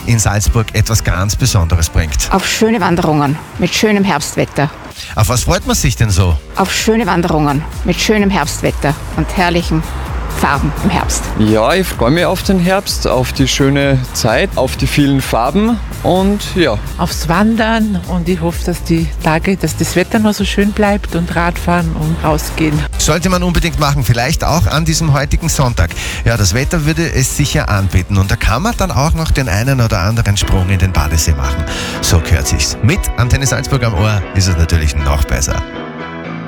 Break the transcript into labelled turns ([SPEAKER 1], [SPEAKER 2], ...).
[SPEAKER 1] in Salzburg etwas ganz Besonderes bringt.
[SPEAKER 2] Auf schöne Wanderungen mit schönem Herbstwetter.
[SPEAKER 1] Auf was freut man sich denn so?
[SPEAKER 2] Auf schöne Wanderungen mit schönem Herbstwetter und herrlichen Farben im Herbst.
[SPEAKER 3] Ja, ich freue mich auf den Herbst, auf die schöne Zeit, auf die vielen Farben und ja.
[SPEAKER 4] Aufs Wandern, und ich hoffe, dass das Wetter noch so schön bleibt und Radfahren und rausgehen.
[SPEAKER 1] Sollte man unbedingt machen, vielleicht auch an diesem heutigen Sonntag. Ja, das Wetter würde es sicher anbieten und da kann man dann auch noch den einen oder anderen Sprung in den Badesee machen. So gehört sich's. Mit Antenne Salzburg am Ohr ist es natürlich noch besser.